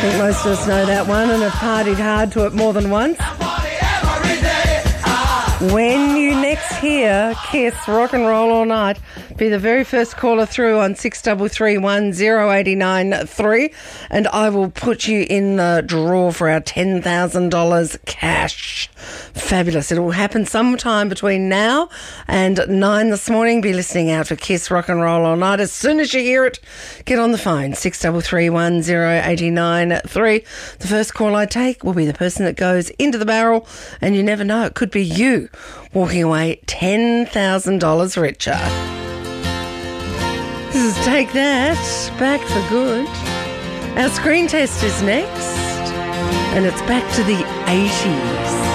I think most of us know that one and have partied hard to it more than once. When you next hear Kiss Rock and Roll All Night, be the very first caller through on 63310893, and I will put you in the draw for our $10,000 cash. Fabulous. It will happen sometime between now and 9 this morning. Be listening out for Kiss Rock and Roll All Night. As soon as you hear it, get on the phone, 63310893. The first call I take will be the person that goes into the barrel, and you never know, it could be you walking away $10,000 richer. This is Take That, Back for Good. Our screen test is next, and it's back to the 80s.